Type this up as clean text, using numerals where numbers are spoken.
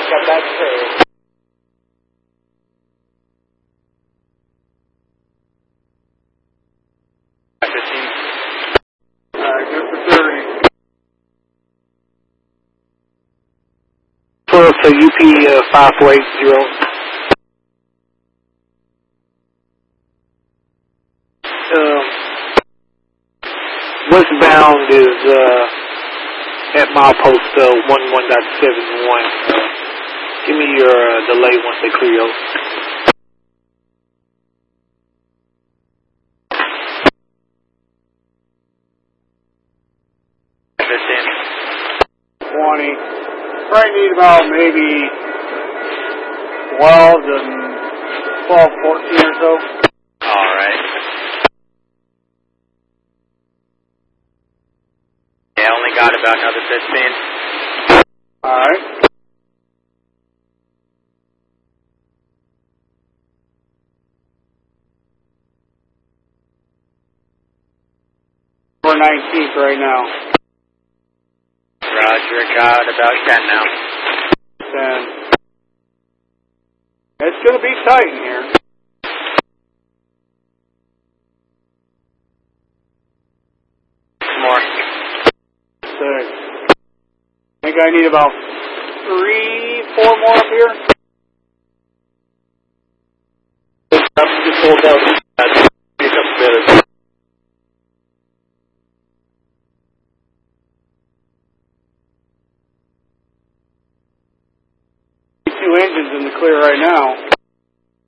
got that curve. Good for 30. So UP 5480. Westbound is at milepost 11.71. Give me your delay once they clear you. Probably need about maybe 12 to 12, 14 or so. All right. Yeah, I only got about another 15. All right. We're 19th right now. Roger, got about 10 now. 10. It's going to be tight in here. More. 6. I think I need about 3, 4 more up here. Just hold down. Pick up minutes. Two engines in the clear right now.